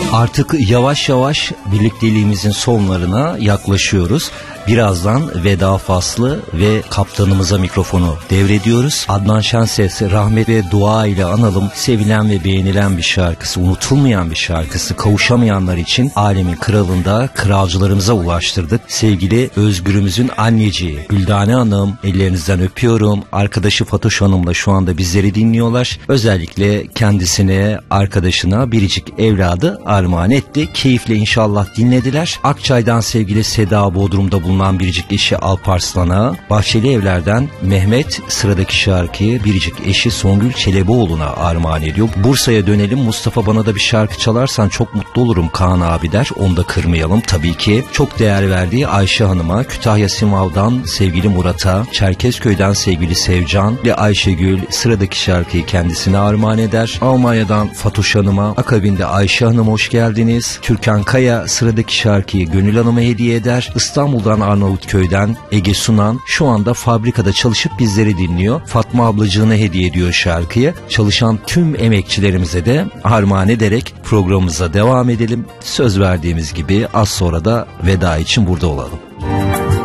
Artık yavaş yavaş birlikteliğimizin sonlarına yaklaşıyoruz. Birazdan veda faslı ve kaptanımıza mikrofonu devrediyoruz. Adnan Şenses rahmet ve dua ile analım. Sevilen ve beğenilen bir şarkısı, unutulmayan bir şarkısı, kavuşamayanlar için alemin kralında kralcılarımıza ulaştırdık. Sevgili Özgür'ümüzün anneciği Güldane Hanım, ellerinizden öpüyorum. Arkadaşı Fatoş Hanım'la şu anda bizleri dinliyorlar. Özellikle kendisine, arkadaşına biricik evladı armağan etti. Keyifle inşallah dinlediler. Akçay'dan sevgili Seda, Bodrum'da bulunan biricik eşi Alparslan'a, Bahçeli Evler'den Mehmet sıradaki şarkıyı biricik eşi Songül Çelebioğlu'na armağan ediyor. Bursa'ya dönelim. Mustafa, bana da bir şarkı çalarsan çok mutlu olurum Kaan abi der. Onu da kırmayalım tabii ki. Çok değer verdiği Ayşe Hanım'a, Kütahya Simav'dan sevgili Murat'a, Çerkezköy'den sevgili Sevcan ve Ayşegül sıradaki şarkıyı kendisine armağan eder. Almanya'dan Fatoş Hanım'a, akabinde Ayşe Hanım hoş geldiniz. Türkan Kaya sıradaki şarkıyı Gönül Hanım'a hediye eder. İstanbul'dan Arnavutköy'den Ege Sunan şu anda fabrikada çalışıp bizleri dinliyor. Fatma ablacığına hediye ediyor şarkıyı. Çalışan tüm emekçilerimize de armağan ederek programımıza devam edelim. Söz verdiğimiz gibi az sonra da veda için burada olalım.